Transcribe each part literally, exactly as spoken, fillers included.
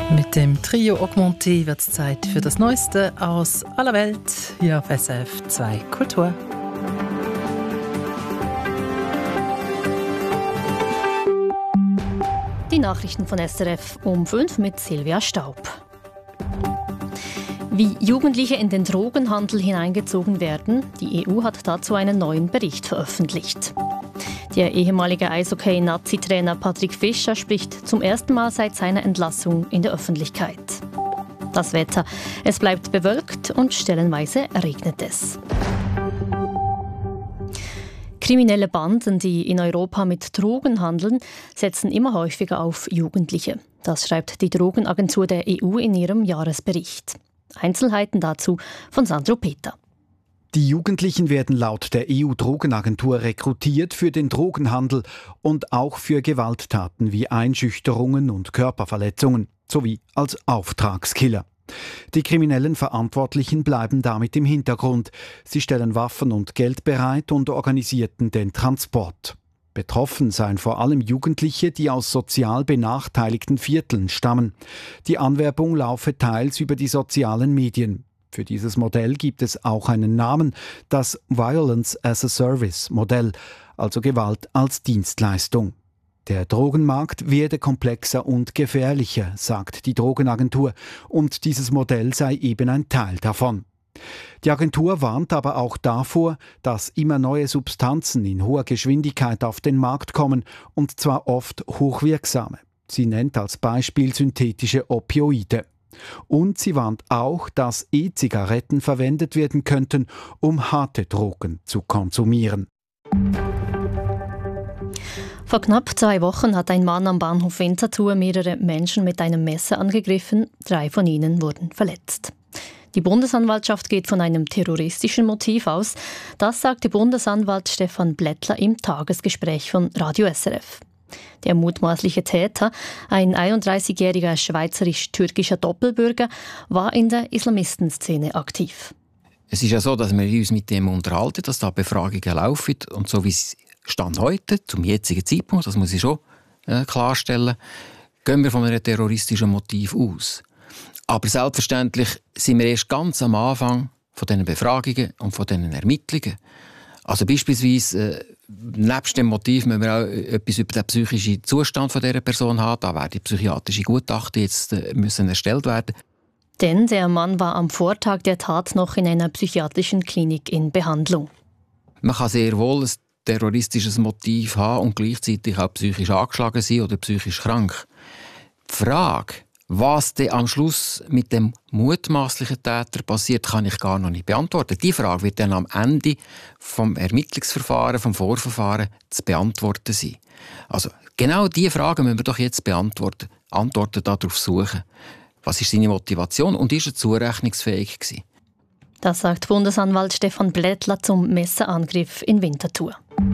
Mit dem Trio Augmenté wird es Zeit für das Neueste aus aller Welt hier auf S R F zwei Kultur. Die Nachrichten von S R F um fünf mit Silvia Staub. Wie Jugendliche in den Drogenhandel hineingezogen werden, die E U hat dazu einen neuen Bericht veröffentlicht. Der ehemalige Eishockey-Nazi-Trainer Patrick Fischer spricht zum ersten Mal seit seiner Entlassung in der Öffentlichkeit. Das Wetter. Es bleibt bewölkt und stellenweise regnet es. Kriminelle Banden, die in Europa mit Drogen handeln, setzen immer häufiger auf Jugendliche. Das schreibt die Drogenagentur der E U in ihrem Jahresbericht. Einzelheiten dazu von Sandro Peter. Die Jugendlichen werden laut der E U-Drogenagentur rekrutiert für den Drogenhandel und auch für Gewalttaten wie Einschüchterungen und Körperverletzungen sowie als Auftragskiller. Die kriminellen Verantwortlichen bleiben damit im Hintergrund. Sie stellen Waffen und Geld bereit und organisierten den Transport. Betroffen seien vor allem Jugendliche, die aus sozial benachteiligten Vierteln stammen. Die Anwerbung laufe teils über die sozialen Medien. Für dieses Modell gibt es auch einen Namen, das Violence as a Service Modell, also Gewalt als Dienstleistung. Der Drogenmarkt werde komplexer und gefährlicher, sagt die Drogenagentur, und dieses Modell sei eben ein Teil davon. Die Agentur warnt aber auch davor, dass immer neue Substanzen in hoher Geschwindigkeit auf den Markt kommen, und zwar oft hochwirksame. Sie nennt als Beispiel synthetische Opioide. Und sie warnt auch, dass E-Zigaretten verwendet werden könnten, um harte Drogen zu konsumieren. Vor knapp zwei Wochen hat ein Mann am Bahnhof Winterthur mehrere Menschen mit einem Messer angegriffen. Drei von ihnen wurden verletzt. Die Bundesanwaltschaft geht von einem terroristischen Motiv aus. Das sagte Bundesanwalt Stefan Blättler im Tagesgespräch von Radio S R F. Der mutmaßliche Täter, ein einunddreißigjähriger schweizerisch-türkischer Doppelbürger, war in der Islamistenszene aktiv. Es ist ja so, dass wir uns mit dem unterhalten, dass da Befragungen laufen. Und so wie es Stand heute, zum jetzigen Zeitpunkt, das muss ich schon äh, klarstellen, gehen wir von einem terroristischen Motiv aus. Aber selbstverständlich sind wir erst ganz am Anfang von diesen Befragungen und von diesen Ermittlungen. Also beispielsweise, äh, nebst dem Motiv müssen wir auch etwas über den psychischen Zustand von dieser Person haben. Da werden psychiatrische Gutachten jetzt äh, müssen erstellt werden. Denn der Mann war am Vortag der Tat noch in einer psychiatrischen Klinik in Behandlung. Man kann sehr wohl ein terroristisches Motiv haben und gleichzeitig auch psychisch angeschlagen sein oder psychisch krank. Die Frage, was dann am Schluss mit dem mutmaßlichen Täter passiert, kann ich gar noch nicht beantworten. Die Frage wird dann am Ende vom Ermittlungsverfahren, vom Vorverfahren zu beantworten sein. Also genau diese Fragen müssen wir doch jetzt beantworten, Antworten darauf suchen. Was ist seine Motivation und ist er zurechnungsfähig gewesen? Das sagt Bundesanwalt Stefan Blättler zum Messerangriff in Winterthur.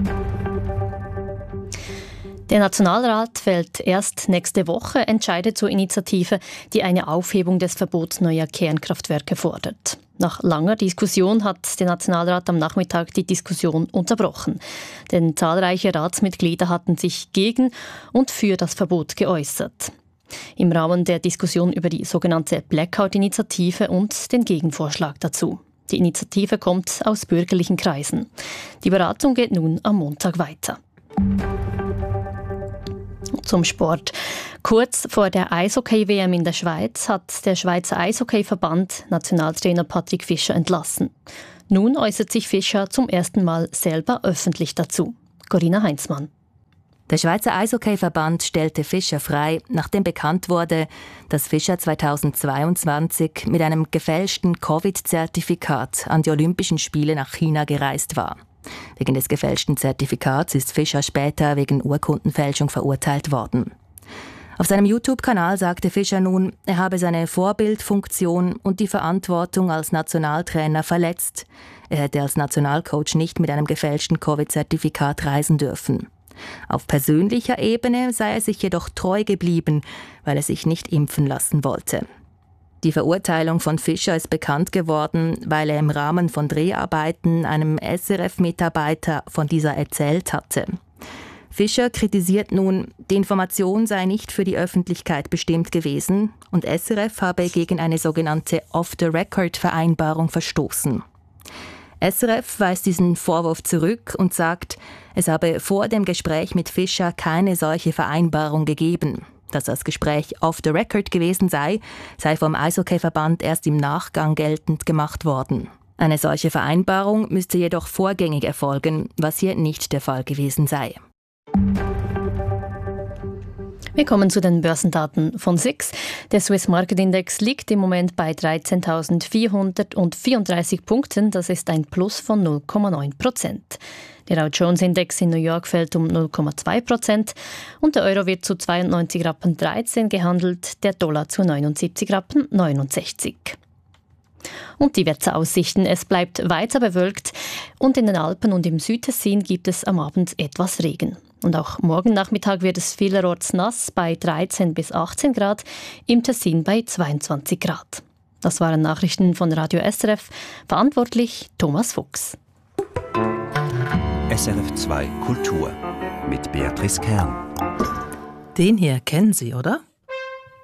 Der Nationalrat fällt erst nächste Woche Entscheide zur Initiative, die eine Aufhebung des Verbots neuer Kernkraftwerke fordert. Nach langer Diskussion hat der Nationalrat am Nachmittag die Diskussion unterbrochen. Denn zahlreiche Ratsmitglieder hatten sich gegen und für das Verbot geäußert. Im Rahmen der Diskussion über die sogenannte Blackout-Initiative und den Gegenvorschlag dazu. Die Initiative kommt aus bürgerlichen Kreisen. Die Beratung geht nun am Montag weiter. Zum Sport. Kurz vor der Eishockey-W M in der Schweiz hat der Schweizer Eishockey-Verband Nationaltrainer Patrick Fischer entlassen. Nun äußert sich Fischer zum ersten Mal selber öffentlich dazu. Corinna Heinzmann. Der Schweizer Eishockey-Verband stellte Fischer frei, nachdem bekannt wurde, dass Fischer zweitausendzweiundzwanzig mit einem gefälschten Covid-Zertifikat an die Olympischen Spiele nach China gereist war. Wegen des gefälschten Zertifikats ist Fischer später wegen Urkundenfälschung verurteilt worden. Auf seinem YouTube-Kanal sagte Fischer nun, er habe seine Vorbildfunktion und die Verantwortung als Nationaltrainer verletzt. Er hätte als Nationalcoach nicht mit einem gefälschten Covid-Zertifikat reisen dürfen. Auf persönlicher Ebene sei er sich jedoch treu geblieben, weil er sich nicht impfen lassen wollte. Die Verurteilung von Fischer ist bekannt geworden, weil er im Rahmen von Dreharbeiten einem S R F-Mitarbeiter von dieser erzählt hatte. Fischer kritisiert nun, die Information sei nicht für die Öffentlichkeit bestimmt gewesen und S R F habe gegen eine sogenannte Off-the-Record-Vereinbarung verstoßen. S R F weist diesen Vorwurf zurück und sagt, es habe vor dem Gespräch mit Fischer keine solche Vereinbarung gegeben. Dass das Gespräch off the record gewesen sei, sei vom Eishockeyverband erst im Nachgang geltend gemacht worden. Eine solche Vereinbarung müsste jedoch vorgängig erfolgen, was hier nicht der Fall gewesen sei. Wir kommen zu den Börsendaten von S I X. Der Swiss Market Index liegt im Moment bei dreizehntausendvierhundertvierunddreißig Punkten. Das ist ein Plus von null Komma neun Prozent. Der Dow Jones Index in New York fällt um null Komma zwei Prozent und der Euro wird zu zweiundneunzig Rappen dreizehn gehandelt, der Dollar zu neunundsiebzig Rappen neunundsechzig. Und die Wetteraussichten. Es bleibt weiter bewölkt und in den Alpen und im Südtessin gibt es am Abend etwas Regen. Und auch morgen Nachmittag wird es vielerorts nass bei dreizehn bis achtzehn Grad, im Tessin bei zweiundzwanzig Grad. Das waren Nachrichten von Radio S R F. Verantwortlich Thomas Fuchs. S R F zwei Kultur mit Beatrice Kern. Den hier kennen Sie, oder?